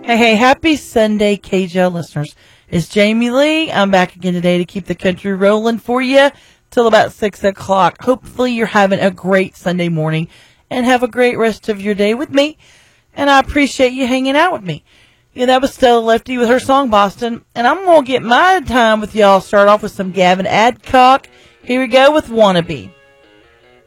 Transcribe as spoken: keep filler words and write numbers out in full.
Hey, hey, happy Sunday, K J L listeners. It's Jamie Lee. I'm back again today to keep the country rolling for you till about six o'clock. Hopefully you're having a great Sunday morning and have a great rest of your day with me. And I appreciate you hanging out with me. Yeah, that was Stella Lefty with her song Boston. And I'm going to get my time with y'all. Start off with some Gavin Adcock. Here we go with Wannabe.